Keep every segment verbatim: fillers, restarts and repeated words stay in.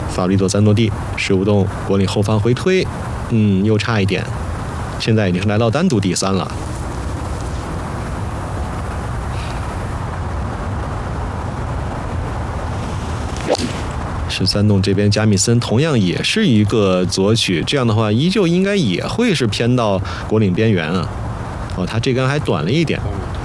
法利佐赞诺蒂十五洞国岭后方回推，嗯，又差一点，现在已经是来到单独第三了。十三洞这边加米森同样也是一个左曲，这样的话依旧应该也会是偏到国岭边缘啊。哦，他这根还短了一点。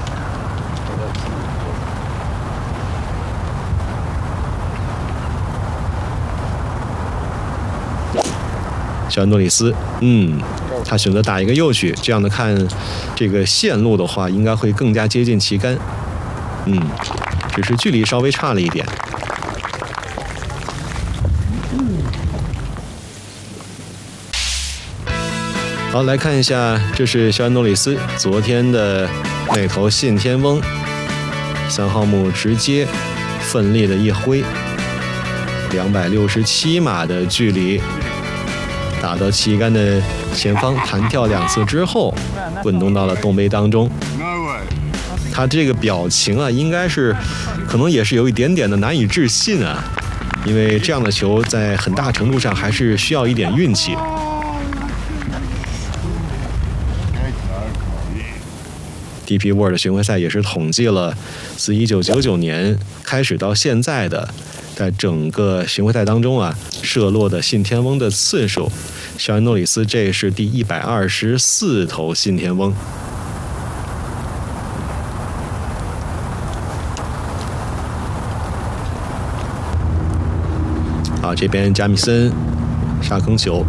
小安诺里斯，嗯，他选择打一个右曲，这样的看这个线路的话，应该会更加接近旗杆。嗯，只是距离稍微差了一点。好，来看一下，这是肖安诺里斯昨天的那头信天翁，三号木直接奋力的一挥，两百六十七码的距离。打到旗杆的前方，弹跳两次之后，滚动到了洞杯当中。他这个表情啊，应该是，可能也是有一点点的难以置信啊，因为这样的球在很大程度上还是需要一点运气。D P World 巡回赛也是统计了自一九九九年开始到现在的，在整个巡回赛当中啊，射落的信天翁的次数，肖安诺里斯这是第一百二十四头信天翁。好，这边加米森沙坑球，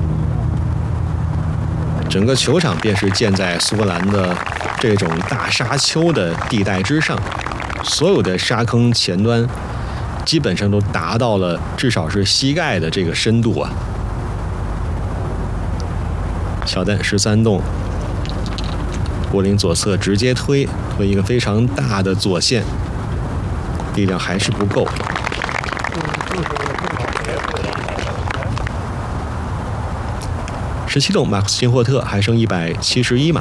整个球场便是建在苏格兰的这种大沙丘的地带之上，所有的沙坑前端基本上都达到了至少是膝盖的这个深度啊。小蛋十三洞，柏林左侧直接推推一个非常大的左线，力量还是不够。十七洞马克斯金霍特还剩一百七十一码。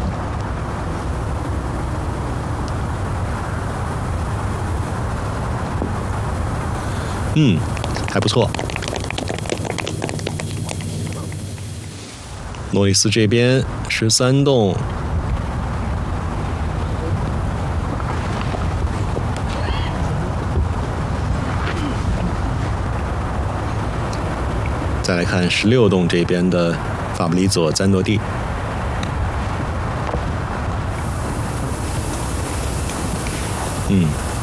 嗯，还不错。诺里斯这边十三洞，再来看十六洞这边的法布里佐赞诺蒂。嗯。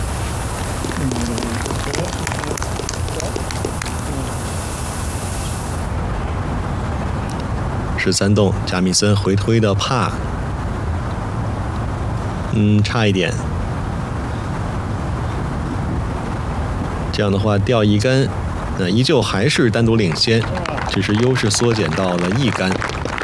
十三洞加米森回推的帕，嗯，差一点。这样的话掉一杆，那依旧还是单独领先，只是优势缩减到了一杆。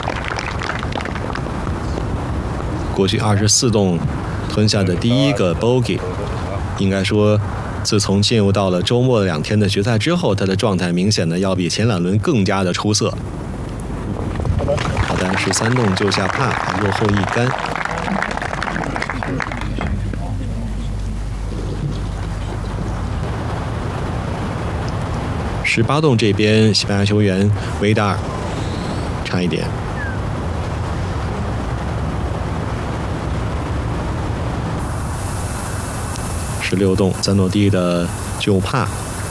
过去二十四洞吞下的第一个 bogey， 应该说，自从进入到了周末两天的决赛之后，他的状态明显的要比前两轮更加的出色。好的，十三洞救下帕，落后一杆。十八洞这边，西班牙球员维达尔差一点。十六洞赞诺蒂的救帕。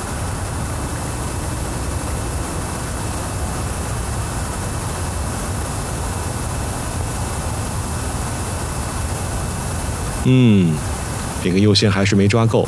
嗯，这个右线还是没抓够。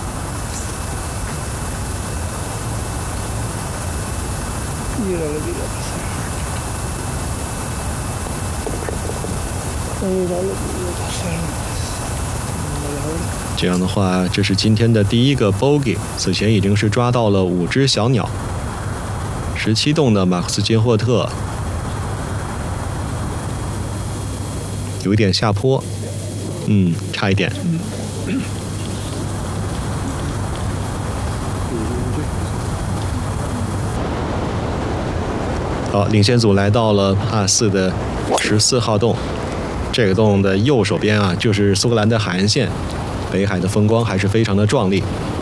这样的话，这是今天的第一个 bogey， 此前已经是抓到了五只小鸟。十七洞的马克思金霍特有一点下坡。嗯，差一点。好，领先组来到了帕四的十四号洞，这个洞的右手边啊，就是苏格兰的海岸线，北海的风光还是非常的壮丽。